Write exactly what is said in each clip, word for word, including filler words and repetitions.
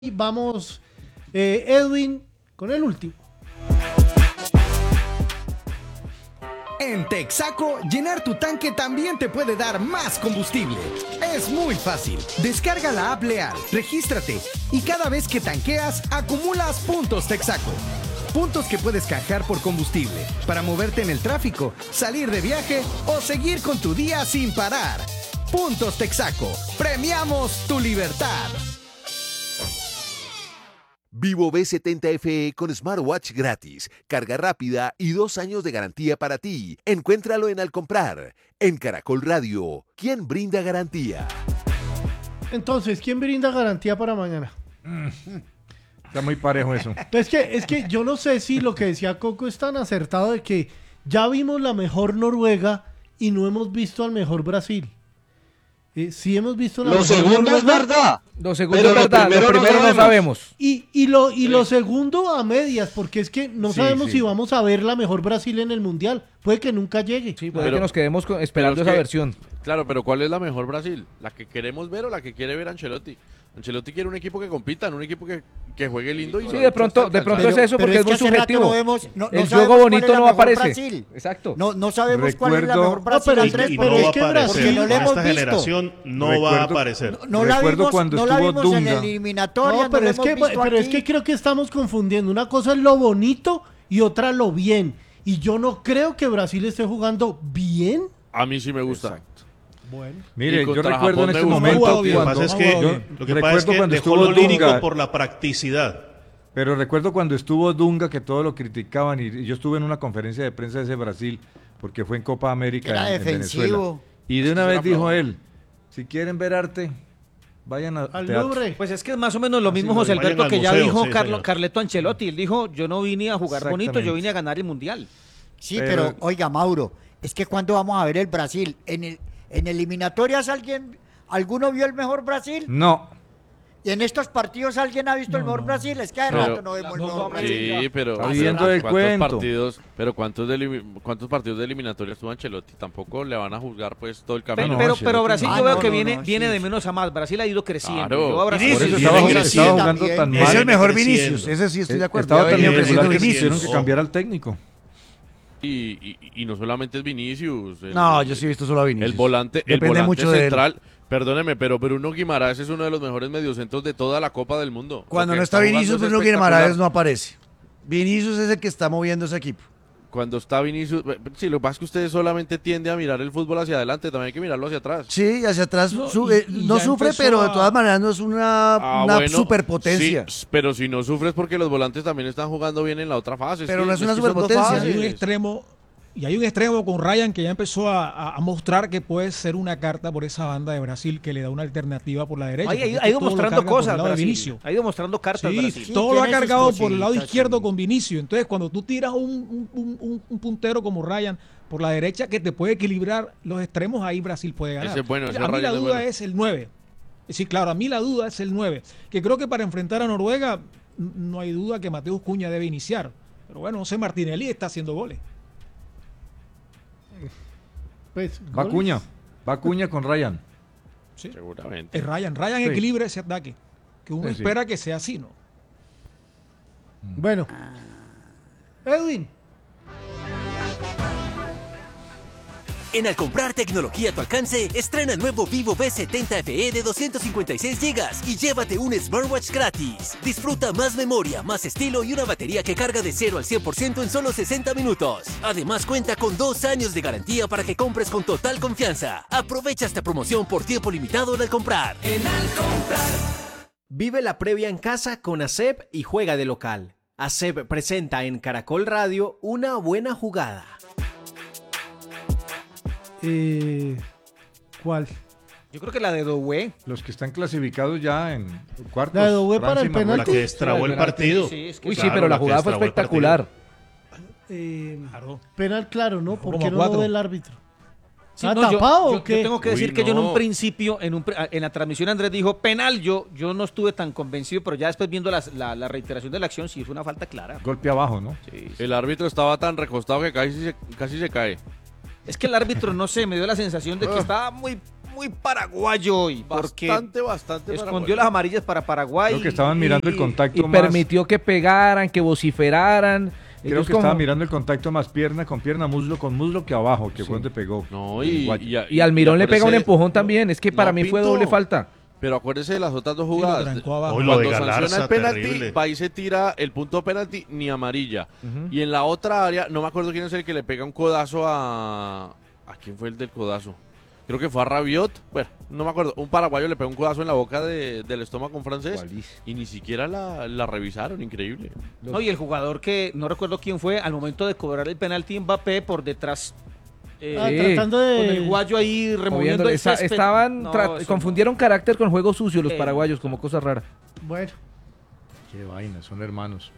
Y vamos, eh, Edwin, con el último. En Texaco, llenar tu tanque también te puede dar más combustible. Es muy fácil. Descarga la app Leal, regístrate y cada vez que tanqueas, acumulas puntos Texaco. Puntos que puedes canjear por combustible para moverte en el tráfico, salir de viaje o seguir con tu día sin parar. Puntos Texaco. Premiamos tu libertad. Vivo V setenta F E con smartwatch gratis, carga rápida y dos años de garantía para ti. Encuéntralo en Al Comprar. En Caracol Radio, ¿quién brinda garantía? Entonces, ¿quién brinda garantía para mañana? Mm. Está muy parejo eso. Es que, es que yo no sé si lo que decía Coco es tan acertado de que ya vimos la mejor Noruega y no hemos visto al mejor Brasil. Eh, sí hemos visto la lo segundo es verdad. Lo segundo es verdad, lo primero no sabemos. No sabemos. Y, y, lo, y lo segundo a medias, porque es que no sí, sabemos sí. si vamos a ver la mejor Brasil en el Mundial. Puede que nunca llegue. Sí, puede pero, que nos quedemos con, esperando esa que, versión. Claro, pero ¿cuál es la mejor Brasil? ¿La que queremos ver o la que quiere ver Ancelotti? Ancelotti quiere un equipo que compita, un equipo que, que juegue lindo. Y sí, de pronto, de pronto pero, es eso, porque es, es muy subjetivo. No vemos, no, el no juego bonito no aparece. Brasil. Exacto. No, no sabemos Recuerdo, cuál es la mejor Brasil. No, pero, y, y pero no es va que a aparecer. no en esta generación no recuerdo, va a aparecer. No, no la vimos, cuando no la vimos Dunga. en la eliminatoria. No, pero, no es que, pero aquí. es que creo que estamos confundiendo. Una cosa es lo bonito y otra lo bien. Y yo no creo que Brasil esté jugando bien. A mí sí me gusta. Exacto. Bueno. Mire, yo recuerdo Japón en este me momento Lo que cuando, pasa es que, yo, lo que, pasa es que cuando dejó estuvo lo lírico Dunga, por la practicidad. Pero recuerdo cuando estuvo Dunga que todos lo criticaban y, y yo estuve en una conferencia de prensa de ese Brasil porque fue en Copa América Era en, en defensivo. Venezuela. Y de una vez dijo él, si quieren ver arte, vayan a Al teatro. Louvre. Pues es que es más o menos lo mismo, Así José vayan Alberto, al que ya museo, dijo sí, Carlo, señor. Carleto Ancelotti. Él dijo, yo no vine a jugar bonito, yo vine a ganar el Mundial. Sí, Pero- pero, oiga, Mauro, es que cuando vamos a ver el Brasil, en el en eliminatorias alguien, ¿alguno vio el mejor Brasil? No, Y en estos partidos alguien ha visto el mejor Brasil, es que hace Pero- rato no vemos el mejor Brasil. Sí, pero Está viviendo del ¿cuántos cuento. partidos, pero cuántos de elimi- cuántos partidos de eliminatorias tuvo Ancelotti? Tampoco le van a juzgar pues todo el Pero, camino. no, pero, Ancelotti pero no. Brasil Ah, yo veo no, que no, viene, no, viene sí, de sí. menos a más. Brasil ha ido creciendo. Claro. Yo a Brasil- por eso Vinicius, estaba, viene estaba creciendo jugando también. tan Es mal. Es el mejor creciendo. Vinicius, ese sí estoy de acuerdo. Estaba Ya tan viene irregular creciendo Vinicius, Vinicius. tuvieron que cambiar al técnico. Y, y, y no solamente es Vinicius. El, No, yo sí he visto solo a Vinicius. El volante, el Depende volante mucho de él. central, perdóneme, pero Bruno Guimaraes es uno de los mejores mediocentros de toda la Copa del Mundo. Cuando Lo que no está jugando Vinicius, es Bruno espectacular. Guimaraes no aparece. Vinicius es el que está moviendo ese equipo. Cuando está Vinicius, sí, lo que pasa es que ustedes solamente tienden a mirar el fútbol hacia adelante, también hay que mirarlo hacia atrás. Sí, hacia atrás No, su- y- eh, y no ya sufre, empezó pero de a- todas maneras no es una, Ah, una bueno, superpotencia. sí, pero si no sufres porque los volantes también están jugando bien en la otra fase. Pero que- no es una que son dos superpotencia. Y hay un fases. extremo y hay un extremo con Ryan que ya empezó a, a- a mostrar que puede ser una carta por esa banda de Brasil que le da una alternativa por la derecha. Ay, ha porque ido- es ha que ido todo lo mostrando carga por el cosas lado de Brasil. Vinicius. Ha ido mostrando cartas Sí, Brasil. Sí, todo lo ha tiene sus cargado por el lado cositas, izquierdo sí. con Vinicius. Entonces, cuando tú tiras un, un- un- un puntero como Ryan por la derecha que te puede equilibrar los extremos, ahí Brasil puede ganar. Ese es bueno, ese a mí Ryan la es duda bueno. es el nueve. Sí, claro, a mí la duda es el nueve. Que creo que para enfrentar a Noruega n- no hay duda que Mateus Cuña debe iniciar. Pero bueno, no sé, Martinelli está haciendo goles. Pues, Va goles. Cuña, va Cuña con Ryan. Sí. Seguramente. Es Ryan. Ryan Sí. equilibra ese ataque. Que uno Sí, sí. espera que sea así, ¿no? Bueno. Edwin. En Al Comprar tecnología a tu alcance, estrena el nuevo Vivo V setenta F E de doscientos cincuenta y seis gigas y llévate un smartwatch gratis. Disfruta más memoria, más estilo y una batería que carga de cero al cien por ciento en solo sesenta minutos. Además cuenta con dos años de garantía para que compres con total confianza. Aprovecha esta promoción por tiempo limitado en Al Comprar. En Al Comprar. Vive la previa en casa con A S E B y juega de local. A S E B presenta en Caracol Radio Una Buena Jugada. Eh, ¿Cuál? Yo creo que la de Doué. Los que están clasificados ya en cuartos. La de Doué para Francia y el Marruecos. La que destrabó el partido. Sí, es que Uy, sí, Claro, pero la la que jugada fue destrabó el espectacular. Eh, Claro. penal claro, ¿no? ¿Por Como qué no cuatro. lo ve el árbitro? Sí, ¿Está no, yo- tapado yo, o qué? yo tengo que Uy, decir que yo en un no. principio, en, un, pre- en la transmisión Andrés dijo penal, yo, yo no estuve tan convencido, pero ya después viendo las- la, la reiteración de la acción, sí fue una falta clara. Golpe abajo, ¿no? Sí, sí. El árbitro estaba tan recostado que casi se, casi se cae. Es que el árbitro, no sé, me dio la sensación de que estaba muy, muy paraguayo hoy. Porque Bastante, bastante escondió paraguayo. las amarillas para Paraguay. Creo que estaban mirando el contacto y más. permitió que pegaran, que vociferaran. Creo Ellos que como- estaba mirando el contacto más pierna con pierna, muslo con muslo que abajo, que fue donde pegó. No, El y, guayo. y, Y Almirón le pega un acuérdese- empujón también. Es que para No, mí fue Pinto, doble falta. Pero acuérdese de las otras dos Sí, lo jugadas. trancó abajo. Uy, lo de Cuando Galarza, sanciona el penalti, terrible. va y se tira el punto de penalti ni amarilla. Ujú. Y en la otra área, no me acuerdo quién es el que le pega un codazo a... ¿A quién fue el del codazo? Creo que fue a Rabiot. Bueno, no me acuerdo. Un paraguayo le pegó un codazo en la boca de- del estómago un francés. Y ni siquiera la, la revisaron, increíble. No, y el jugador que no recuerdo quién fue, al momento de cobrar el penalti, Mbappé por detrás. eh, Ah, tratando de- Con el guayo ahí removiendo Moviéndole. el Esta- césped. estaban No, tra- eso confundieron carácter con juego sucio los Eh, paraguayos, como cosa rara. Bueno. Qué vaina, son hermanos.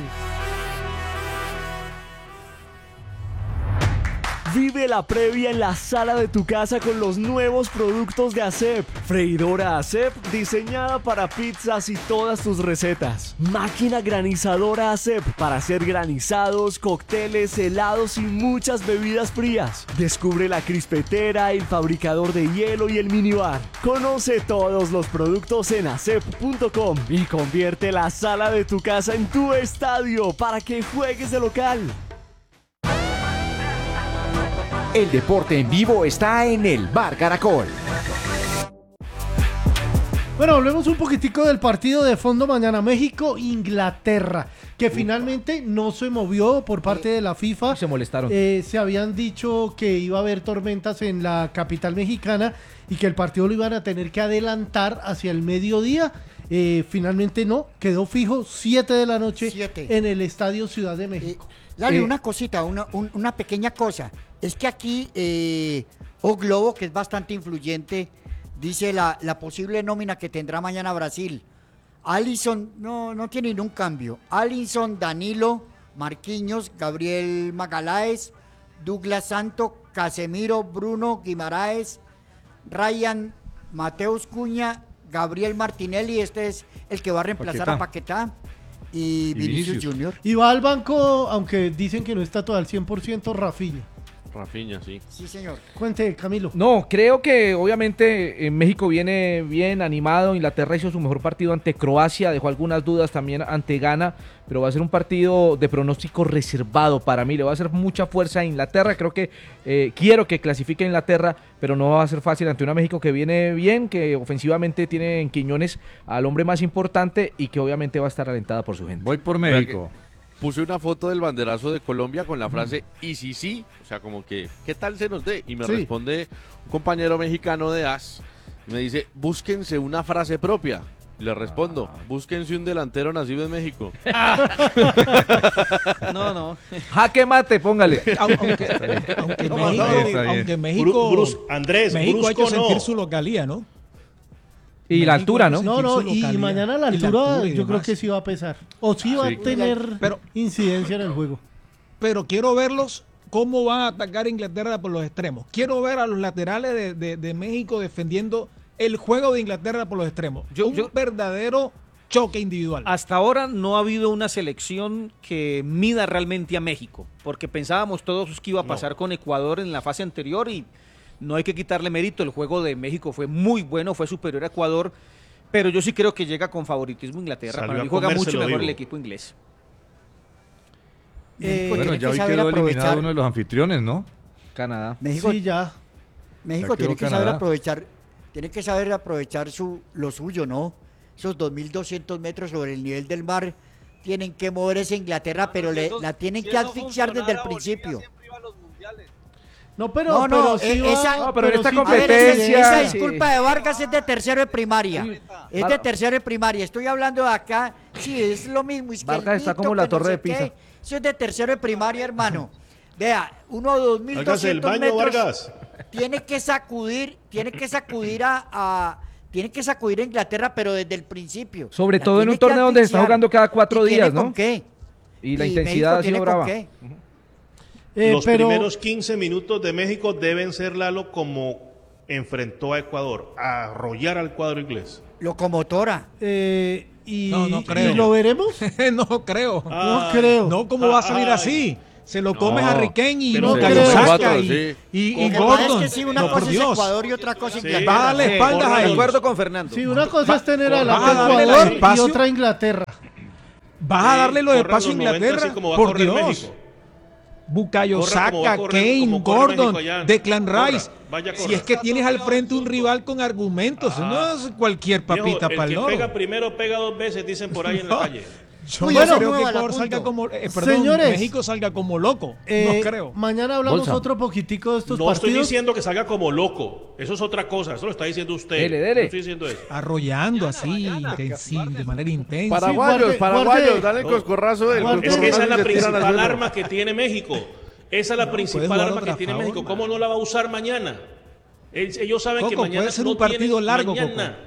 Vive la previa en la sala de tu casa con los nuevos productos de ASEP. Freidora ASEP diseñada para pizzas y todas tus recetas. Máquina granizadora ASEP para hacer granizados, cócteles, helados y muchas bebidas frías. Descubre la crispetera, el fabricador de hielo y el minibar. Conoce todos los productos en asep punto com y convierte la sala de tu casa en tu estadio para que juegues de local. El deporte en vivo está en el Bar Caracol. Bueno, hablemos un poquitico del partido de fondo mañana, México-Inglaterra, que finalmente no se movió por parte de la FIFA. Se molestaron. Eh, se habían dicho que iba a haber tormentas en la capital mexicana y que el partido lo iban a tener que adelantar hacia el mediodía. Eh, finalmente no, quedó fijo siete de la noche Siete. en el Estadio Ciudad de México. Dale, Eh, una cosita, una, un- una pequeña cosa. Es que aquí eh, O Globo, que es bastante influyente, dice la, la posible nómina que tendrá mañana Brasil. Alisson, no, no tiene ningún cambio. Alisson, Danilo, Marquinhos, Gabriel Magaláes, Douglas Santo, Casemiro, Bruno Guimaraes, Ryan, Mateus Cuña, Gabriel Martinelli, este es el que va a reemplazar a Paquetá, y Vinicius Junior. Y va al banco, aunque dicen que no está todo al cien por ciento, Rafinha. Rafinha, sí. Sí, señor. Cuente, Camilo. No, creo que obviamente en México viene bien animado. Inglaterra hizo su mejor partido ante Croacia, dejó algunas dudas también ante Ghana, pero va a ser un partido de pronóstico reservado para mí. Le va a hacer mucha fuerza a Inglaterra. Creo que eh, quiero que clasifique a Inglaterra, pero no va a ser fácil ante una México que viene bien, que ofensivamente tiene en Quiñones al hombre más importante y que obviamente va a estar alentada por su gente. Voy por México. Puse una foto del banderazo de Colombia con la frase y sí, sí, o sea, como que, ¿qué tal se nos dé? Y me Sí. responde un compañero mexicano de A S, y me dice, búsquense una frase propia. Y le respondo, búsquense un delantero nacido en México. No, no. Jaque mate, póngale. Aunque, aunque No, México, no, está bien. aunque México, Bru- brus- Andrés, México ha hecho brusco no. sentir su localía, ¿no? Y la México altura, hay que ¿no? No, sentir no, su y localidad. mañana la Y la altura altura y yo creo demás. que sí va a pesar. O sí va Sí. a tener Pero- incidencia en el juego. Pero quiero verlos cómo van a atacar a Inglaterra por los extremos. Quiero ver a los laterales de, de- de México defendiendo el juego de Inglaterra por los extremos. Yo- un yo- verdadero choque individual. Hasta ahora no ha habido una selección que mida realmente a México, porque pensábamos todos que iba a pasar con Ecuador en la fase anterior y no hay que quitarle mérito. El juego de México fue muy bueno, fue superior a Ecuador, pero yo sí creo que llega con favoritismo Inglaterra. Salió Para a mí juega mucho comérselo mejor vivo. el equipo inglés. Eh, Bueno, tiene ya que hoy saber quedó eliminado aprovechar. uno de los anfitriones, ¿no? Canadá. México, Sí, ya. México Ya tiene quedó que saber Canadá. aprovechar, tiene que saber aprovechar su, lo suyo, ¿no? Esos dos mil doscientos metros sobre el nivel del mar tienen que moverse a Inglaterra, pero le, la tienen que asfixiar desde el principio. No, pero, No, no, pero sí eh, va- esa- No, pero en esta sí- A ver, esa, competencia- esa sí. disculpa de Vargas es de tercero de primaria. Es de Vargas- tercero de primaria. Estoy hablando de acá. Sí, es lo mismo. Vargas está izquierdito, como la que no torre sé de Pisa. qué. Eso es de tercero de primaria, hermano. Vea, uno a dos mil Hágase el doscientos baño, metros. Vargas. Tiene que sacudir, tiene que sacudir a, a- tiene que sacudir a Inglaterra, pero desde el principio. Sobre La todo en tiene un que torneo donde se está asfixiar. jugando cada cuatro ¿Y tiene días, ¿no? con qué? Y la Y intensidad México ha tiene sido con brava. qué. eh, Los pero- primeros quince minutos de México deben ser, Lalo, como enfrentó a Ecuador, a arrollar al cuadro inglés. Locomotora. eh, y, No, no creo. ¿y lo veremos? no creo. Ah, no creo. No, ¿cómo va a salir ay. así? Se lo come No, Harry Kane y pero Bukayo se- Saka cuatro, y, sí. y, y Lo que pasa Gordon. es que sí, una No, por cosa es Dios. Ecuador y otra cosa Sí. Inglaterra. Va a darle Sí, espaldas a de ellos. acuerdo con Fernando. Sí, una cosa es tener va- adelante va a darle el Ecuador y espacio. otra Inglaterra. Vas a darle lo de Corran paso a los noventa, Inglaterra. así como va a Por correr Dios. México. Bukayo Corra como va a Saka, correr- Kane, como corre Gordon, México allá. Declan Corra, Rice. vaya, Si corra. es que tienes al frente un rival con argumentos, Ah. no es cualquier papita Viejo, para el el que loro. pega primero pega dos veces, dicen por ahí en la No. calle. Yo Uy, no ya se creo mueva que la Ecuador punto. salga como, eh, perdón, Señores, México salga como loco. Eh, no creo. Mañana hablamos Bolsa. otro poquitico de estos No estoy partidos. diciendo que salga como loco. Eso es otra cosa. Eso lo está diciendo usted. Dele, dele. No estoy diciendo eso. Arrollando así, intensi- de manera intensa. Paraguayos, guarde- paraguayos, guarde- dale el coscorrazo del guarde- Es que esa es la coscorrazo y se tiran al principal suelo. arma que tiene México. Esa es la principal jugar arma que otra tiene forma. México. ¿Cómo no la va a usar mañana? El- Ellos saben que Coco, mañana puede ser no un partido tienen largo, mañana.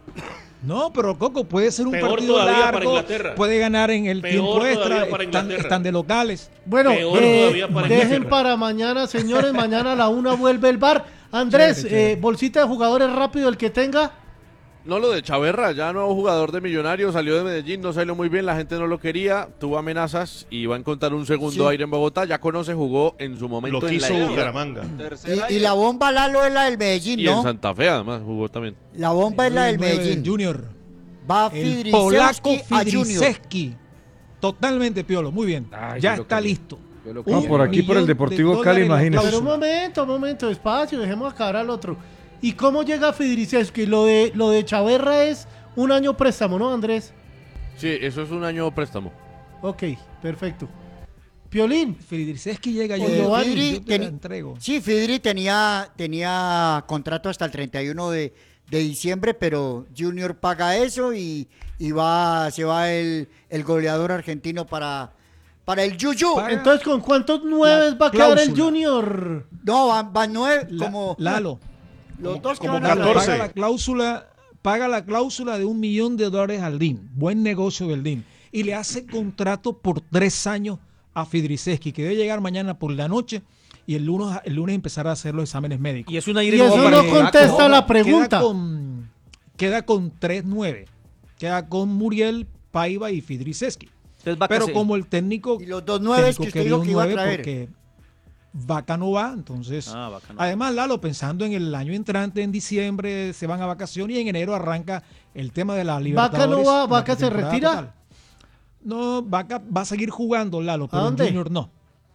No, pero Coco, puede ser un Peor partido todavía para largo, Inglaterra. puede ganar en el Peor tiempo todavía extra, para están, Inglaterra. están de locales. Bueno, Peor eh, todavía para dejen Inglaterra. para mañana, señores. Mañana a la una vuelve el bar. Andrés, Chévere, chévere. eh, bolsita de jugadores rápido, el que tenga. No, lo de Chaverra, ya nuevo jugador de Millonarios, salió de Medellín, no salió muy bien, la gente no lo quería, tuvo amenazas y va a encontrar un segundo Sí. aire en Bogotá. Ya conoce, jugó en su momento Lo en la quiso Equidad. Bucaramanga. Y, y la bomba Lalo es la del Medellín, Y en ¿no? Santa Fe además jugó también. La bomba es la del nueve Medellín. Junior. Va El polaco Fidrisewski a Junior. Fidrisewski. Totalmente piolo, muy bien. Ay, ya yo lo está quería. listo. Yo lo Un quería. No, por aquí, por el millón de Deportivo dólares Cali, la imagínese. Pero un cláusula. momento, un momento, despacio, dejemos acabar al otro. ¿Y cómo llega Fidrisewski? Lo de, lo de Chaverra es un año préstamo, ¿no, Andrés? Sí, eso es un año préstamo. Ok, perfecto. Piolín. Fidrisewski llega Eh, yo, Fidri yo te la teni- entrego. Sí, Fidri tenía, tenía contrato hasta el treinta y uno de, de diciembre, pero Junior paga eso y, y va, se va el, el goleador argentino para, para el Yuyu. Paga Entonces, ¿con cuántos nueve va a quedar el cláusula. Junior? No, van, van nueve, La- como Lalo, los dos que como van a Lalo, catorce. paga la cláusula, paga la cláusula de un millón de dólares al D I N. Buen negocio del D I N. Y le hace contrato por tres años a Fidrisewski, que debe llegar mañana por la noche y el lunes, el lunes empezar a hacer los exámenes médicos. Y es un aire Y nuevo eso para no el polaco. contesta la Queda pregunta. con, queda con tres nueve. Queda con Muriel, Paiva y Fidrisewski. Entonces, Vaca Pero se- como el técnico, Y los dos nueves técnico que usted quería dijo un que iba a nueve traer. porque Vaca no va, entonces. Ah, Vaca no. Además, Lalo, pensando en el año entrante, en diciembre se van a vacaciones y en enero arranca el tema de la Libertadores. ¿Vaca no va? la ¿Vaca se pretemporada retira? total. No, Vaca va a seguir jugando, Lalo, pero en dónde? Junior no.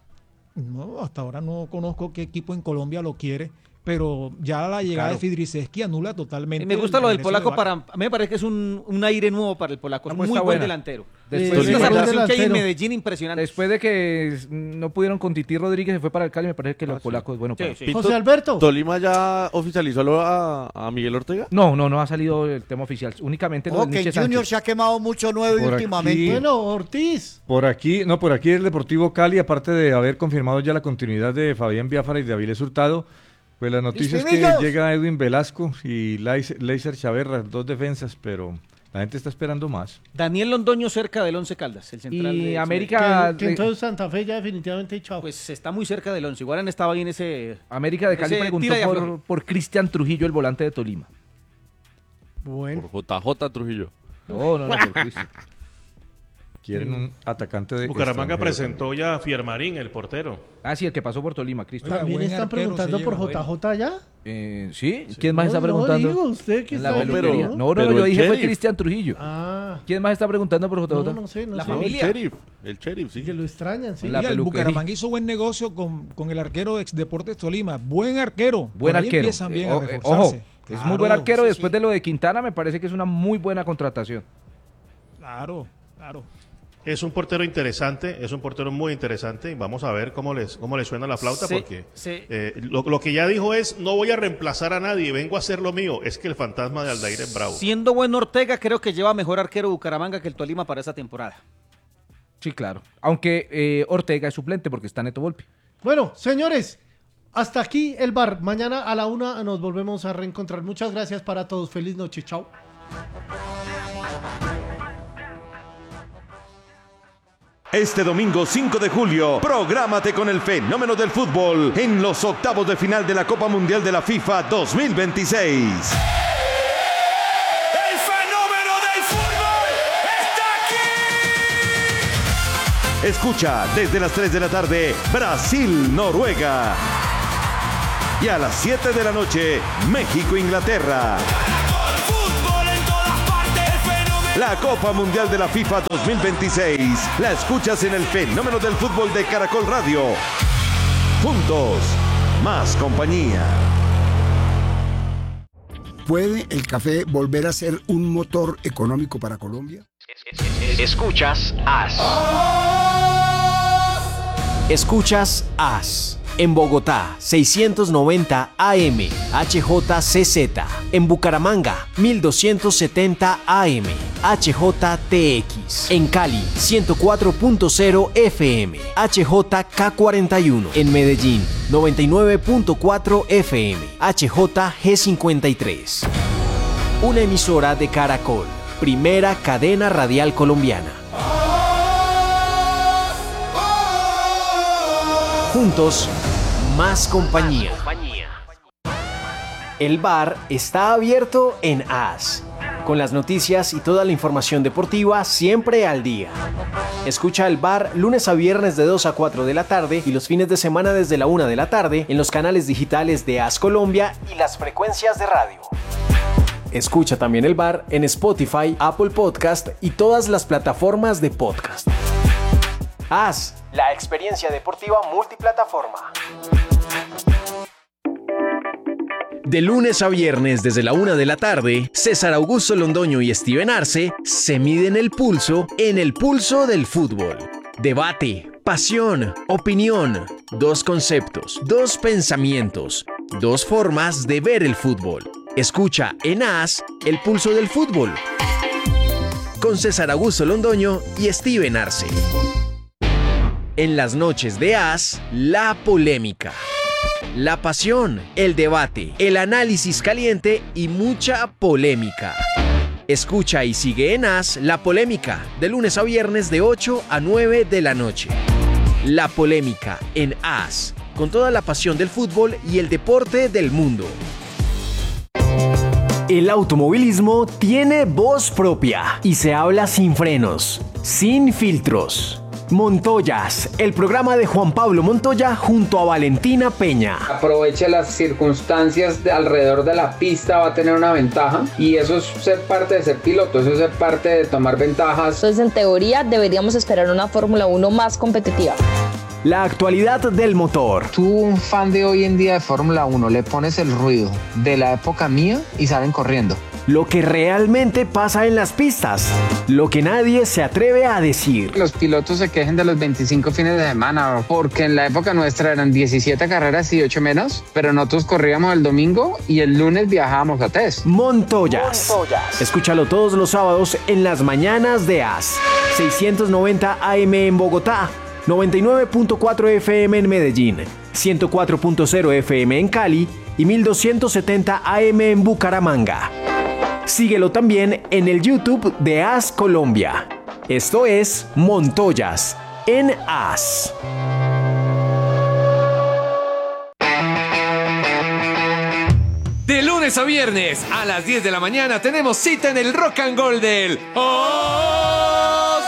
No, hasta ahora no conozco qué equipo en Colombia lo quiere, pero ya la llegada Claro. de Fidrisewski anula totalmente. Y me gusta el lo del regreso de polaco Vaca. para. A mí me parece que es un, un aire nuevo para el polaco. Es Una muy muestra buen buena. delantero. Después Es de- una buen salvación que hay en delantero. Medellín impresionante. Después de que s- no pudieron con Titi Rodríguez, se fue para el Cali, me parece que los polacos es bueno Sí, para. sí. Pinto, José Alberto. ¿Tolima ya oficializó lo a, a Miguel Ortega? No, no, no ha salido el tema oficial. Únicamente lo Oh, de que Nietzsche Junior Sánchez. se ha quemado mucho nueve Por últimamente. aquí. Bueno, Ortiz. Por aquí, no, por aquí el Deportivo Cali, aparte de haber confirmado ya la continuidad de Fabián Biafara y de Avilés Hurtado, pues la noticia es que ¡Listimillos! llega Edwin Velasco y Leiser Chaverra, dos defensas, pero la gente está esperando más. Daniel Londoño cerca del Once Caldas, el central. Y de- América, Que, que entonces Santa Fe ya definitivamente chao. Pues está muy cerca del Once. Igual han estado ahí en ese. América de Cali Ese preguntó tira y por, afloja. por Cristian Trujillo, el volante de Tolima. Bueno. Por J J Trujillo. No, no, no, por Cristian. Quieren un atacante de Bucaramanga extranjero presentó ya a Fiermarín, el portero. Ah, sí, el que pasó por Tolima, Cristian. También buen están arquero preguntando se por lleva, J J ya. Eh, ¿Sí? ¿Quién más No, está no, preguntando? digo, usted que En la está peluquería. viendo, No, no, pero yo el dije fue sheriff. Cristian Trujillo. Ah, ¿Quién más está preguntando por J J? no, no sé, no La sé. No, el familia. sheriff, el sheriff, sí. Que lo extrañan, sí. La Oiga, el peluquería. Bucaramanga hizo buen negocio con, con el arquero de ex Deportes Tolima. Buen arquero. Buen Por ahí arquero. empiezan bien Eh, a o- eh, reforzarse. ojo, es muy Claro, buen arquero. sí, Después sí. de lo de Quintana, me parece que es una muy buena contratación. Claro, claro. Es un portero interesante, es un portero muy interesante. Y vamos a ver cómo les, cómo les suena la flauta, Sí, porque sí. eh, lo, lo que ya dijo es, no voy a reemplazar a nadie, vengo a hacer lo mío. Es que el fantasma de Aldair es bravo. Siendo buen Ortega, creo que lleva mejor arquero Bucaramanga que el Tolima para esa temporada. Sí, claro. Aunque eh, Ortega es suplente porque está Neto Volpi. Bueno, señores, hasta aquí el bar. Mañana a la una nos volvemos a reencontrar. Muchas gracias para todos. Feliz noche. Chao. Este domingo cinco de julio, prográmate con el fenómeno del fútbol en los octavos de final de la Copa Mundial de la FIFA dos mil veintiséis. ¡El fenómeno del fútbol está aquí! Escucha desde las tres de la tarde Brasil-Noruega. Y a las siete de la noche, México-Inglaterra. La Copa Mundial de la FIFA dos mil veintiséis la escuchas en el Fenómeno del Fútbol de Caracol Radio. Juntos, más compañía. ¿Puede el café volver a ser un motor económico para Colombia? Escuchas A S. Escuchas A S. En Bogotá, seiscientos noventa A M, H J C Z. En Bucaramanga, mil doscientos setenta A M, H J T X. En Cali, ciento cuatro punto cero F M, H J K cuarenta y uno. En Medellín, noventa y nueve punto cuatro F M, H J G cincuenta y tres. Una emisora de Caracol, primera cadena radial colombiana. Juntos, más compañía. El bar está abierto en A S, con las noticias y toda la información deportiva siempre al día. Escucha el bar lunes a viernes de dos a cuatro de la tarde y los fines de semana desde la una de la tarde en los canales digitales de A S Colombia y las frecuencias de radio. Escucha también el bar en Spotify, Apple Podcast y todas las plataformas de podcast. A S, la experiencia deportiva multiplataforma. De lunes a viernes desde la una de la tarde, César Augusto Londoño y Steven Arce se miden el pulso en el pulso del fútbol. Debate, pasión, opinión, dos conceptos, dos pensamientos, dos formas de ver el fútbol. Escucha en A S el pulso del fútbol con César Augusto Londoño y Steven Arce. En las noches de A S, la polémica, la pasión, el debate, el análisis caliente y mucha polémica. Escucha y sigue en A S La Polémica, de lunes a viernes de ocho a nueve de la noche. La Polémica en A S, con toda la pasión del fútbol y el deporte del mundo. El automovilismo tiene voz propia y se habla sin frenos, sin filtros. Montoyas, el programa de Juan Pablo Montoya junto a Valentina Peña. Aproveche las circunstancias de alrededor de la pista, va a tener una ventaja y eso es ser parte de ser piloto, eso es ser parte de tomar ventajas. Entonces, en teoría, deberíamos esperar una Fórmula uno más competitiva. La actualidad del motor. Tú, un fan de hoy en día de Fórmula uno, le pones el ruido de la época mía y salen corriendo. Lo que realmente pasa en las pistas, lo que nadie se atreve a decir. Los pilotos se quejen de los veinticinco fines de semana, porque en la época nuestra eran diecisiete carreras y ocho menos, pero nosotros corríamos el domingo y el lunes viajábamos a test. Montoyas. Montoyas. Escúchalo todos los sábados en las mañanas de A S. seiscientos noventa A M en Bogotá, noventa y nueve punto cuatro F M en Medellín, ciento cuatro punto cero F M en Cali y mil doscientos setenta A M en Bucaramanga. Síguelo también en el YouTube de A S Colombia. Esto es Montoyas en A S. De lunes a viernes a las diez de la mañana tenemos cita en el Rock and Roll del Os.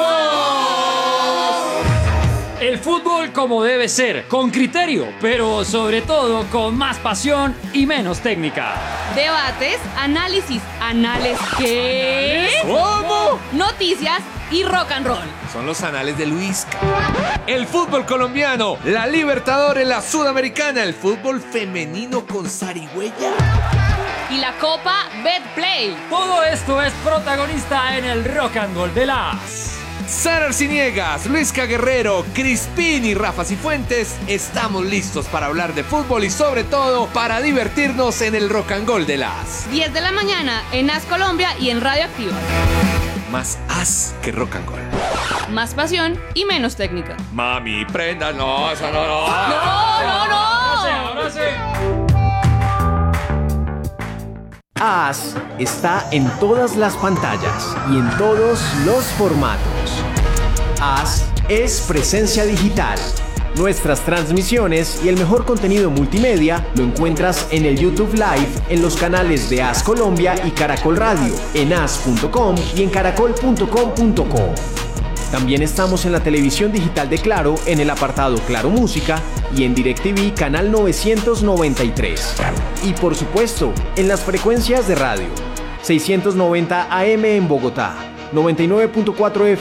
El fútbol como debe ser, con criterio, pero sobre todo con más pasión y menos técnica. Debates, análisis, anales, ¿qué? ¿Cómo? Noticias y rock and roll. Son los anales de Luisca. El fútbol colombiano, la Libertadores, la Sudamericana, el fútbol femenino con zarigüeya. Y la Copa Betplay. Todo esto es protagonista en el Rock and Roll de las... Sara Arciniegas, Luisca Guerrero, Crispín y Rafa Cifuentes estamos listos para hablar de fútbol y sobre todo para divertirnos en el Rock and Roll de las diez de la mañana en A S Colombia y en Radio Activa. Más A S que Rock and Roll. Más pasión y menos técnica. Mami, prenda, no, eso no, no. No, no, no. Ahora sí, ahora sí. A S está en todas las pantallas y en todos los formatos. A S es presencia digital. Nuestras transmisiones y el mejor contenido multimedia lo encuentras en el YouTube Live, en los canales de A S Colombia y Caracol Radio, en A S punto com y en caracol punto com punto co. También estamos en la televisión digital de Claro, en el apartado Claro Música y en DirecTV canal novecientos noventa y tres. Y por supuesto, en las frecuencias de radio. seiscientos noventa A M en Bogotá, noventa y nueve punto cuatro F